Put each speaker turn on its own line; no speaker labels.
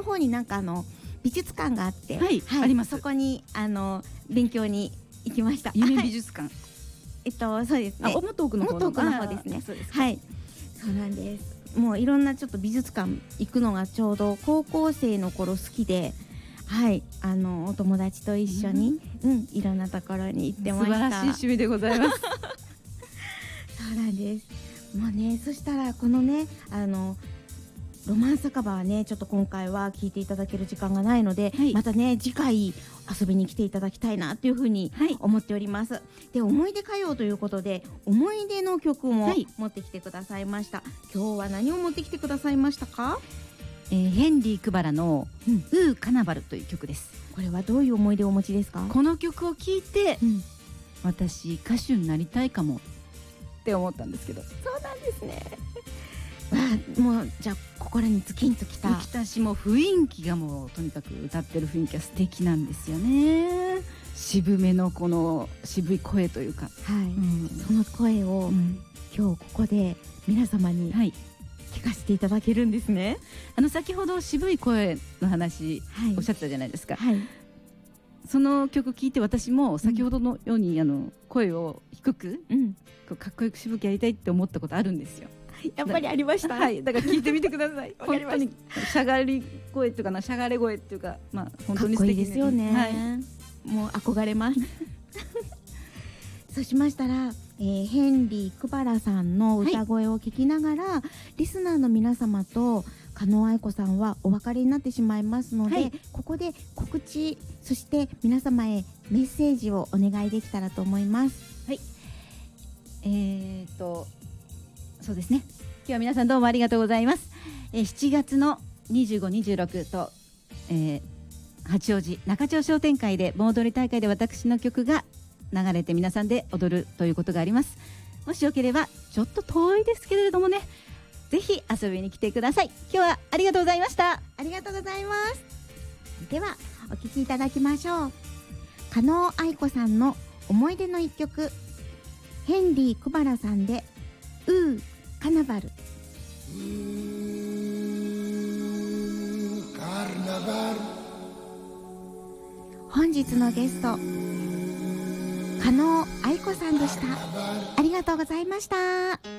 方になんか美術館があって、
はいあります。
そこに勉強に行きました。
夢美術館、
そうですね。
もっと奥の方
もっと奥の方ですね。
そうです
はい、そうなんです。もういろんなちょっと美術館行くのがちょうど高校生の頃好きで、はい、お友達と一緒に、いろんなところに行ってました。
素晴らしい趣味でございます。
そうなんです。もうね、そしたらこのね、ロマン酒場はね、ちょっと今回は聞いていただける時間がないので、またね次回遊びに来ていただきたいなというふうに思っております。で、思い出歌謡ということで思い出の曲も持ってきてくださいました。今日は何を持ってきてくださいましたか？
ヘンリー・クバラのウー・カナバルという曲です。
これはどういう思い出をお持ちですか？
この曲を聴いて、私歌手になりたいかもって思ったんですけど。
そうなんですね。もうじゃあ心にズキンときた。
し、もう雰囲気がもうとにかく歌ってる雰囲気が素敵なんですよね。渋めのこの渋い声というか、その声を、今日ここで皆様に聞かせていただけるんですね。 先ほど渋い声の話、おっしゃってたじゃないですか。その曲聴いて私も先ほどのように声を低く、かっこよく渋くやりたいって思ったことあるんですよ。
やっぱりありました。
はい、だから聞いてみてください。本当にしゃがり声っていうかな、しゃがれ声っていうか、本当に素敵
ですよね。もう憧れます。そうしましたら、ヘンリー・クバラさんの歌声を聞きながら、リスナーの皆様と加納愛子さんはお別れになってしまいますので、ここで告知、そして皆様へメッセージをお願いできたらと思います。
はい、そうですね。今日は皆さんどうもありがとうございます。7月の25、26と、八王子中町商店会で盆踊り大会で私の曲が流れて皆さんで踊るということがあります。もしよければちょっと遠いですけれどもね、ぜひ遊びに来てください。今日はありがとうございました。
ありがとうございます。ではお聴きいただきましょう。加納愛子さんの思い出の一曲、ヘンリー・クバラさんでウー・カナバル。本日のゲスト、加納愛子さんでした。ありがとうございました。